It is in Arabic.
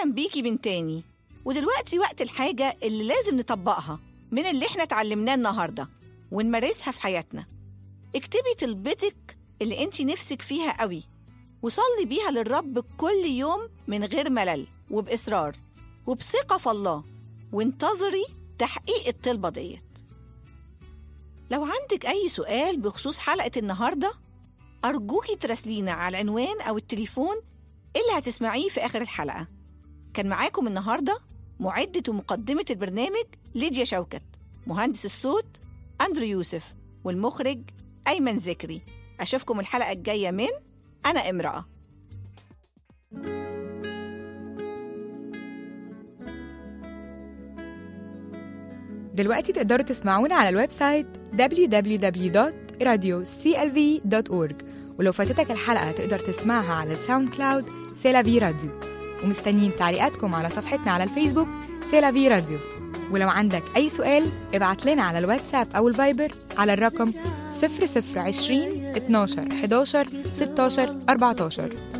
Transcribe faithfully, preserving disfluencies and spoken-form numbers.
أهلا بيكي من تاني. ودلوقتي وقت الحاجة اللي لازم نطبقها من اللي احنا اتعلمناه النهاردة ونمارسها في حياتنا. اكتبي طلبتك اللي انتي نفسك فيها قوي وصلي بيها للرب كل يوم من غير ملل وبإصرار وبثقة في الله، وانتظري تحقيق الطلبة ديت. لو عندك أي سؤال بخصوص حلقة النهاردة أرجوكي تراسلينا على العنوان أو التليفون اللي هتسمعيه في آخر الحلقة. كان معاكم النهاردة معدة ومقدمة البرنامج ليديا شوكت، مهندس الصوت أندرو يوسف، والمخرج أيمن ذكري. أشوفكم الحلقة الجاية من أنا امرأة. دلوقتي تقدروا تسمعونا على الويب سايت دبليو دبليو دبليو دوت راديو سي إل في دوت أورج، ولو فاتتك الحلقة تقدر تسمعها على الساوند كلاود سيلافي راديو. ومستنيين تعليقاتكم على صفحتنا على الفيسبوك سيلافي راديو. ولو عندك أي سؤال ابعت لنا على الواتساب أو الفايبر على الرقم صفر صفر عشرين اتناشر حداشر ستاشر أربعتاشر.